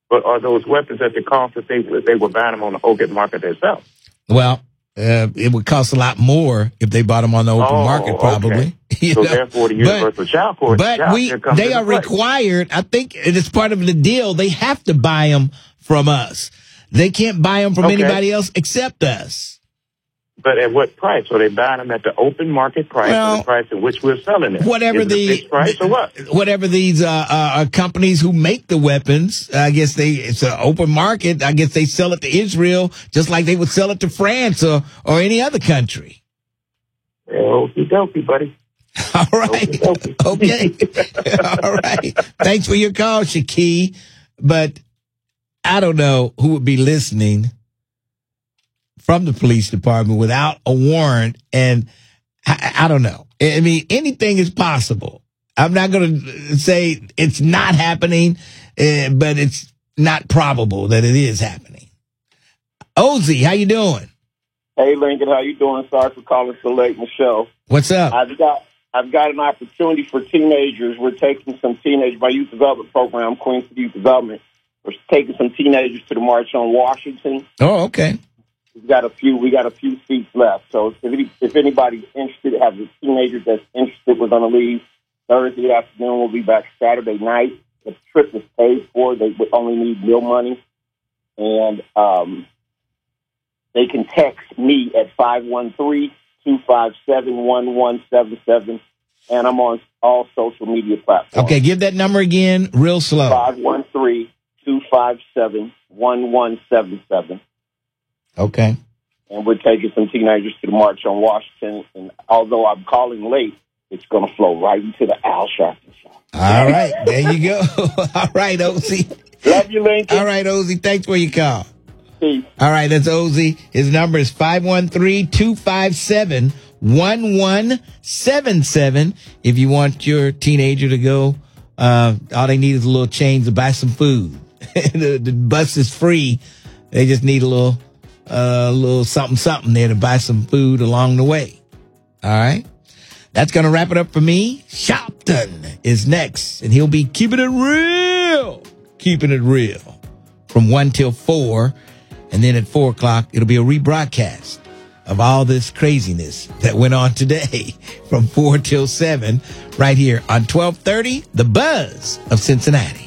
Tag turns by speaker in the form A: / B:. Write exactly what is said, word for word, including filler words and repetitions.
A: but are those weapons at the cost that they they were buying them on the open market themselves?
B: Well, uh, it would cost a lot more if they bought them on the open
A: oh,
B: market, probably.
A: Okay. So know? Therefore, the universal
B: but,
A: child court,
B: but
A: child
B: we they are
A: play.
B: required. I think it is part of the deal. They have to buy them from us. They can't buy them from
A: okay.
B: anybody else except us.
A: But at what price? Are they buying them at the open market price,
B: well,
A: or the price at which we're selling them?
B: Whatever
A: Is it
B: the
A: a fixed price or what?
B: Whatever these uh, uh, companies who make the weapons, I guess they it's an open market. I guess they sell it to Israel just like they would sell it to France or or any other country.
A: Okie dokie, buddy.
B: All right. Okay. All right. Thanks for your call, Shaki. But I don't know who would be listening from the police department without a warrant. And I, I don't know. I mean, anything is possible. I'm not going to say it's not happening, uh, but it's not probable that it is happening. Ozzy, how you doing?
C: Hey, Lincoln, how you doing? Sorry for calling so late in the show.
B: What's up?
C: I've got I've got an opportunity for teenagers. We're taking some teenagers, my youth development program, Queens City Youth Development. We're taking some teenagers to the March on Washington.
B: Oh, okay.
C: We've got a few. We got a few seats left. So if, any, if anybody's interested, have a teenager that's interested, we're going to leave Thursday afternoon. We'll be back Saturday night. The trip is paid for. They would only need meal money, and um, they can text me at five one three, two five seven, one one seven seven, and I'm on all social media platforms.
B: Okay, give that number again, real slow.
C: five one three, two five seven, one one seven seven.
B: Okay.
C: And we're taking some teenagers to the March on Washington. And although I'm calling late, it's going to flow right into the Al Sharpton show.
B: All right. There you go. All right, Ozzy.
C: Love you, Lincoln.
B: All right, Ozzy. Thanks for your call.
C: Peace.
B: All right, that's Ozzy. His number is five one three, two five seven, one one seven seven. If you want your teenager to go, uh, all they need is a little change to buy some food. the, the bus is free. They just need a little... A uh, little something, something there to buy some food along the way. All right. That's going to wrap it up for me. Sharpton is next, and he'll be keeping it real, keeping it real from one till four. And then at four o'clock, it'll be a rebroadcast of all this craziness that went on today from four till seven right here on twelve thirty, The Buzz of Cincinnati.